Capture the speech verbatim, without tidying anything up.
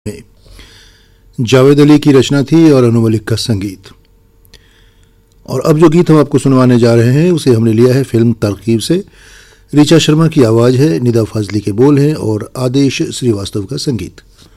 में जावेद अली की रचना थी और अनु मलिक का संगीत। और अब जो गीत हम आपको सुनवाने जा रहे हैं उसे हमने लिया है फिल्म तरकीब से। ऋचा शर्मा की आवाज़ है, निदा फाजली के बोल हैं और आदेश श्रीवास्तव का संगीत।